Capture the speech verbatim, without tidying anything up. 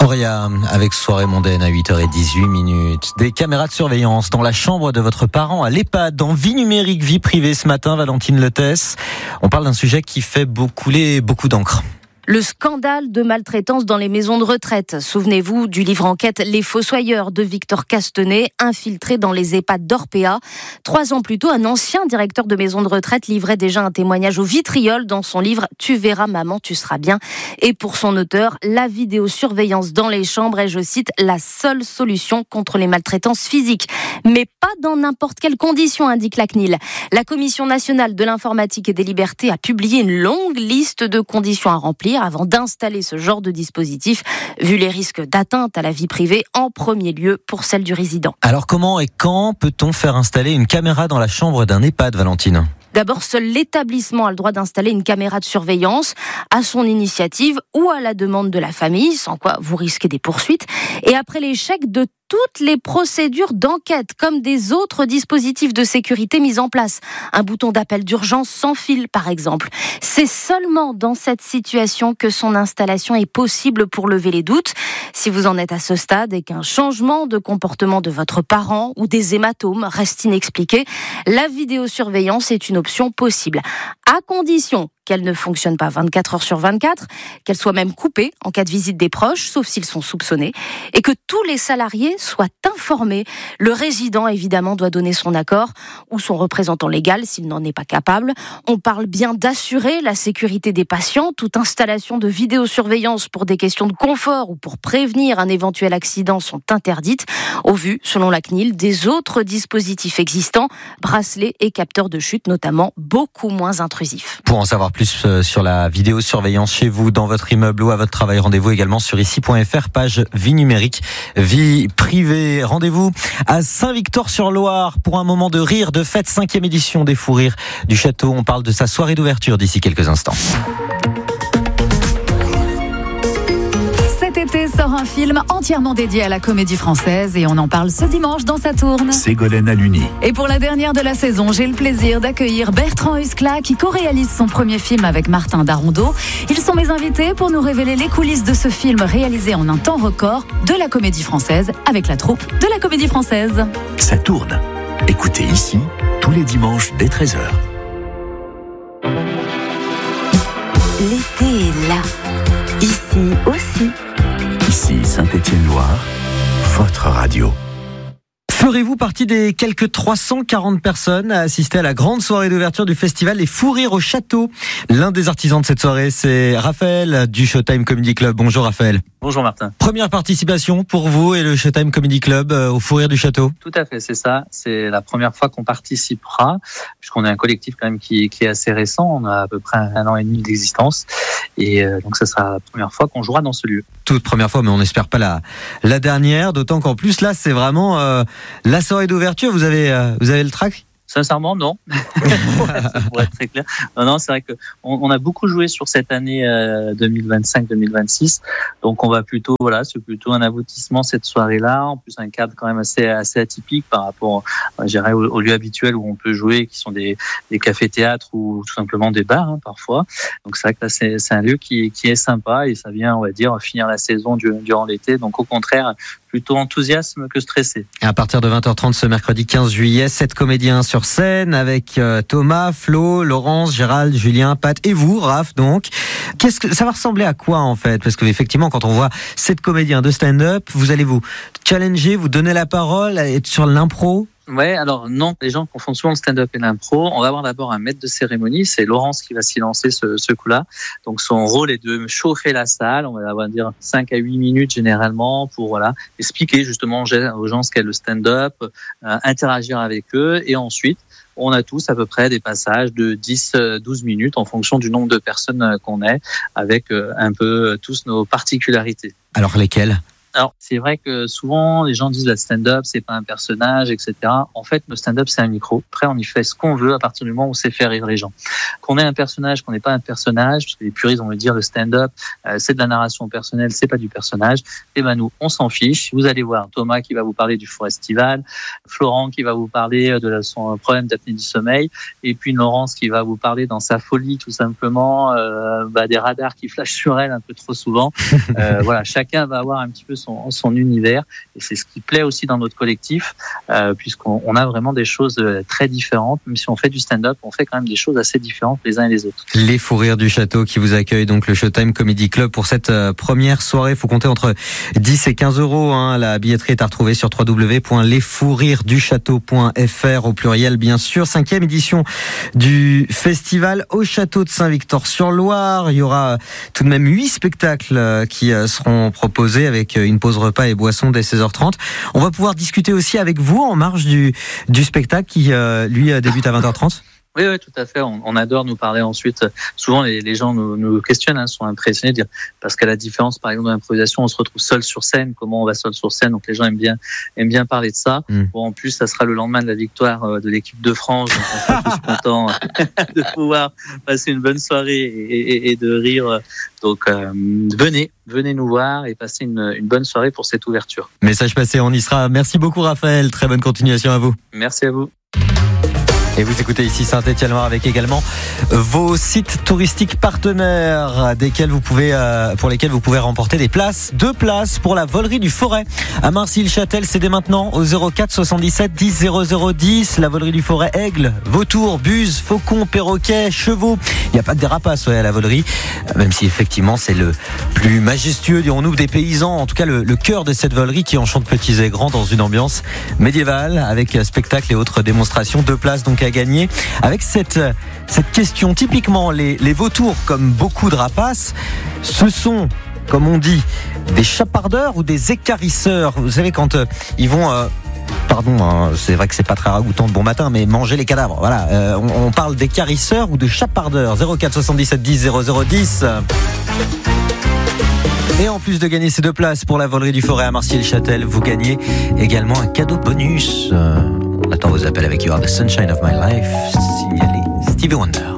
Euphoria avec soirée mondaine à huit heures dix-huit minutes. Des caméras de surveillance dans la chambre de votre parent à l'EHPAD, dans Vie numérique, vie privée ce matin, Valentine Lettès. On parle d'un sujet qui fait couler beaucoup d'encre. Le scandale de maltraitance dans les maisons de retraite. Souvenez-vous du livre enquête Les Fossoyeurs de Victor Castanet, infiltré dans les EHPAD d'Orpea. Trois ans plus tôt, un ancien directeur de maison de retraite livrait déjà un témoignage au vitriol dans son livre « Tu verras maman, tu seras bien ». Et pour son auteur, la vidéosurveillance dans les chambres est, je cite, la seule solution contre les maltraitances physiques. Mais pas dans n'importe quelles conditions, indique la C N I L. La Commission nationale de l'informatique et des libertés a publié une longue liste de conditions à remplir avant d'installer ce genre de dispositif, vu les risques d'atteinte à la vie privée, en premier lieu pour celle du résident. Alors comment et quand peut-on faire installer une caméra dans la chambre d'un EHPAD, Valentine ? D'abord, seul l'établissement a le droit d'installer une caméra de surveillance à son initiative ou à la demande de la famille, sans quoi vous risquez des poursuites. Et après l'échec de toutes les procédures d'enquête, comme des autres dispositifs de sécurité mis en place. Un bouton d'appel d'urgence sans fil, par exemple. C'est seulement dans cette situation que son installation est possible pour lever les doutes. Si vous en êtes à ce stade et qu'un changement de comportement de votre parent ou des hématomes reste inexpliqué, la vidéosurveillance est une option possible. À condition qu'elle ne fonctionne pas vingt-quatre heures sur vingt-quatre, qu'elle soit même coupée en cas de visite des proches, sauf s'ils sont soupçonnés, et que tous les salariés soient informés. Le résident, évidemment, doit donner son accord, ou son représentant légal s'il n'en est pas capable. On parle bien d'assurer la sécurité des patients. Toute installation de vidéosurveillance pour des questions de confort ou pour prévenir un éventuel accident sont interdites, au vu, selon la C N I L, des autres dispositifs existants, bracelets et capteurs de chute notamment, beaucoup moins intrusifs. Pour en savoir plus sur la vidéosurveillance chez vous, dans votre immeuble ou à votre travail, rendez-vous également sur ici point f r, page vie numérique, vie privée. Rendez-vous à Saint-Victor-sur-Loire pour un moment de rire, de fête, cinquième édition des Fous Rires du Château. On parle de sa soirée d'ouverture d'ici quelques instants. Cet été sort un film entièrement dédié à la comédie française et on en parle ce dimanche dans Saturne. Ségolène Aluni. Et pour la dernière de la saison, j'ai le plaisir d'accueillir Bertrand Huskla qui co-réalise son premier film avec Martin Darondeau. Ils sont mes invités pour nous révéler les coulisses de ce film réalisé en un temps record de la comédie française avec la troupe de la comédie française. Saturne. Écoutez ici tous les dimanches dès treize heures. L'été est là. Ici aussi. Ici Saint-Étienne-Loire, votre radio. Ferez-vous partie des quelques trois cent quarante personnes à assister à la grande soirée d'ouverture du festival Les Fous Rires au Château? L'un des artisans de cette soirée, c'est Raphaël du Showtime Comedy Club. Bonjour Raphaël. Bonjour Martin. Première participation pour vous et le Showtime Comedy Club au Fous Rires du Château? Tout à fait, c'est ça. C'est la première fois qu'on participera, puisqu'on est un collectif quand même qui, qui est assez récent. On a à peu près un an et demi d'existence. Et euh, donc ça sera la première fois qu'on jouera dans ce lieu. Toute première fois, mais on n'espère pas la, la dernière. D'autant qu'en plus, là, c'est vraiment euh, la soirée d'ouverture. Vous avez, euh, vous avez le track? Sincèrement, non. Pour être très clair. Non, non, c'est vrai que on, on a beaucoup joué sur cette année euh, deux mille vingt-cinq deux mille vingt-six. Donc, on va plutôt, voilà, c'est plutôt un aboutissement cette soirée-là. En plus, un cadre quand même assez, assez atypique par rapport, euh, je dirais, aux, aux lieux habituels où on peut jouer, qui sont des, des cafés-théâtres ou tout simplement des bars, hein, parfois. Donc, c'est vrai que là, c'est, c'est un lieu qui, qui est sympa et ça vient, on va dire, finir la saison du, durant l'été. Donc, au contraire, plutôt enthousiasme que stressé. À partir de vingt heures trente ce mercredi quinze juillet, sept comédiens sur scène avec euh, Thomas, Flo, Laurence, Gérald, Julien, Pat et vous, Raph donc. Qu'est-ce que ça va ressembler à quoi en fait? Parce que effectivement, quand on voit sept comédiens de stand-up, vous allez vous challenger, vous donner la parole, être sur l'impro. Ouais, alors non, les gens confondent souvent le stand-up et l'impro. On va avoir d'abord un maître de cérémonie, c'est Laurence qui va s'y lancer ce, ce coup-là. Donc son rôle est de chauffer la salle, on va avoir dire cinq à huit minutes généralement pour voilà expliquer justement aux gens ce qu'est le stand-up, euh, interagir avec eux et ensuite on a tous à peu près des passages de dix à douze minutes en fonction du nombre de personnes qu'on est avec un peu tous nos particularités. Alors lesquelles ? Alors, c'est vrai que souvent, les gens disent la stand-up, c'est pas un personnage, et cetera. En fait, le stand-up, c'est un micro. Après, on y fait ce qu'on veut à partir du moment où on sait faire rire les gens. Qu'on ait un personnage, qu'on n'ait pas un personnage, parce que les puristes vont me dire le stand-up, euh, c'est de la narration personnelle, c'est pas du personnage. Et ben nous, on s'en fiche. Vous allez voir Thomas qui va vous parler du Forestival, Florent qui va vous parler de la, son problème d'apnée du sommeil, et puis Laurence qui va vous parler dans sa folie, tout simplement, euh, bah, des radars qui flashent sur elle un peu trop souvent. Euh, voilà, chacun va avoir un petit peu son Son, son univers, et c'est ce qui plaît aussi dans notre collectif, euh, puisqu'on on a vraiment des choses très différentes. Même si on fait du stand-up, on fait quand même des choses assez différentes les uns et les autres. Les Fous Rires du Château qui vous accueillent, donc le Showtime Comedy Club pour cette euh, première soirée. Il faut compter entre dix et quinze euros. Hein. La billetterie est à retrouver sur w w w point les fous rires du château point f r au pluriel bien sûr. Cinquième édition du festival au château de Saint-Victor-sur-Loire. Il y aura tout de même huit spectacles qui seront proposés avec une pause repas et boissons dès seize heures trente. On va pouvoir discuter aussi avec vous en marge du, du spectacle qui, euh, lui, débute à vingt heures trente. Oui, oui, tout à fait. On, on adore nous parler ensuite. Souvent, les, les gens nous, nous questionnent, hein, sont impressionnés, dire, parce qu'à la différence, par exemple, de l'improvisation, on se retrouve seul sur scène. Comment on va seul sur scène? Donc, les gens aiment bien, aiment bien parler de ça. Mm. Bon, en plus, ça sera le lendemain de la victoire de l'équipe de France. Donc, on sera tous contents de pouvoir passer une bonne soirée et, et, et de rire. Donc, euh, venez, venez nous voir et passer une, une bonne soirée pour cette ouverture. Message passé, on y sera. Merci beaucoup, Raphaël. Très bonne continuation à vous. Merci à vous. Et vous écoutez ici Saint-Étienne-Loire avec également vos sites touristiques partenaires desquels vous pouvez, euh, pour lesquels vous pouvez remporter des places, deux places pour la volerie du Forêt à Marcy-le-Châtel. C'est dès maintenant au zéro quatre soixante-dix-sept dix zéro zéro dix. La volerie du Forêt, aigle, vautour, buse, faucon, perroquet, chevaux. Il n'y a pas que des rapaces ouais, à la volerie, même si effectivement c'est le plus majestueux, dirons-nous, des paysans. En tout cas, le, le cœur de cette volerie qui enchante petits et grands dans une ambiance médiévale avec spectacles et autres démonstrations. Deux places donc à gagner. Avec cette, cette question, typiquement les, les vautours, comme beaucoup de rapaces, ce sont, comme on dit, des chapardeurs ou des écarisseurs. Vous savez, quand euh, ils vont... Euh, Pardon, hein, c'est vrai que c'est pas très ragoûtant de bon matin, mais manger les cadavres. Voilà, euh, on, on parle d'écarisseurs ou de chapardeurs. zéro quatre soixante-dix-sept dix zéro zéro dix. Et en plus de gagner ces deux places pour la volerie du Forêt à Marcy-le-Châtel, vous gagnez également un cadeau bonus. Euh, on attend vos appels avec You Are the Sunshine of My Life, signalé Stevie Wonder.